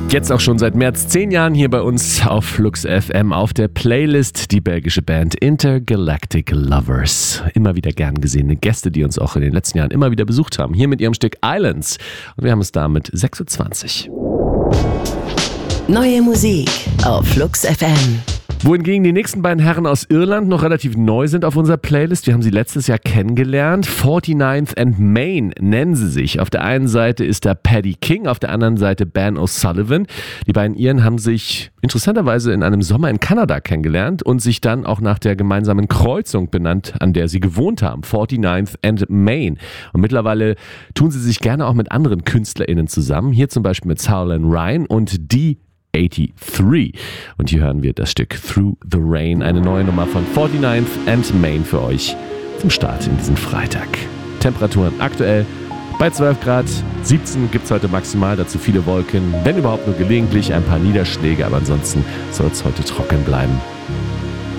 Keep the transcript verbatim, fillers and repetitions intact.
Jetzt auch schon seit mehr als zehn Jahren hier bei uns auf Flux F M auf der Playlist die belgische Band Intergalactic Lovers. Immer wieder gern gesehene Gäste, die uns auch in den letzten Jahren immer wieder besucht haben. Hier mit ihrem Stück Islands. Und wir haben es damit sechsundzwanzig. Neue Musik auf Flux F M. Wohingegen die nächsten beiden Herren aus Irland noch relativ neu sind auf unserer Playlist. Wir haben sie letztes Jahr kennengelernt. forty-ninth and Main nennen sie sich. Auf der einen Seite ist da Paddy King, auf der anderen Seite Ben O'Sullivan. Die beiden Iren haben sich interessanterweise in einem Sommer in Kanada kennengelernt und sich dann auch nach der gemeinsamen Kreuzung benannt, an der sie gewohnt haben. forty-ninth and Main. Und mittlerweile tun sie sich gerne auch mit anderen KünstlerInnen zusammen. Hier zum Beispiel mit Sauerland Ryan und die eighty-three. Und hier hören wir das Stück Through the Rain, eine neue Nummer von forty-ninth and Main für euch zum Start in diesen Freitag. Temperaturen aktuell bei zwölf Grad, siebzehn gibt es heute maximal, dazu viele Wolken, wenn überhaupt nur gelegentlich ein paar Niederschläge, aber ansonsten soll es heute trocken bleiben.